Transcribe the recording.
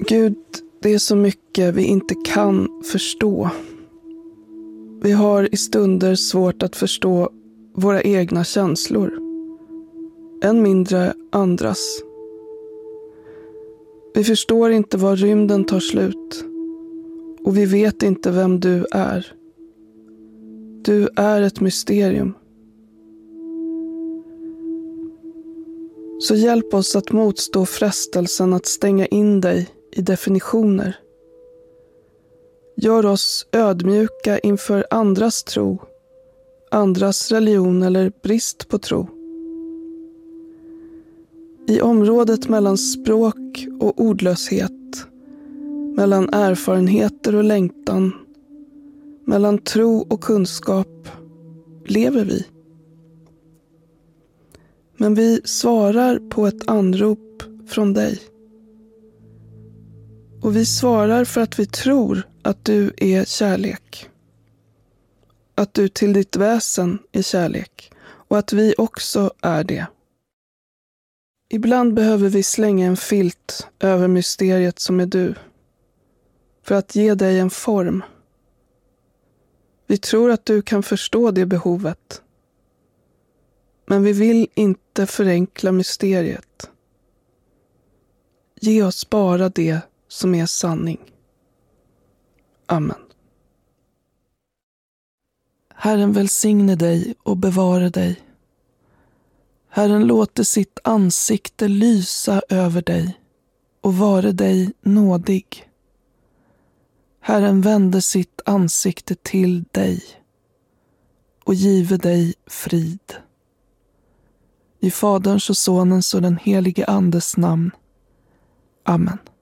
Gud, det är så mycket vi inte kan förstå. Vi har i stunder svårt att förstå våra egna känslor, än mindre andras. Vi förstår inte var rymden tar slut, och vi vet inte vem du är. Du är ett mysterium. Så hjälp oss att motstå frestelsen att stänga in dig i definitioner. Gör oss ödmjuka inför andras tro, andras religion eller brist på tro. I området mellan språk och ordlöshet, mellan erfarenheter och längtan, mellan tro och kunskap lever vi. Men vi svarar på ett anrop från dig. Och vi svarar för att vi tror att du är kärlek. Att du till ditt väsen är kärlek. Och att vi också är det. Ibland behöver vi slänga en filt över mysteriet som är du. För att ge dig en form. Vi tror att du kan förstå det behovet. Men vi vill inte förenkla mysteriet. Ge oss bara det som är sanning. Amen. Herren välsigne dig och bevara dig. Herren låter sitt ansikte lysa över dig och vare dig nådig. Herren vände sitt ansikte till dig och give dig frid. I Faderns och Sonens och den helige Andes namn. Amen.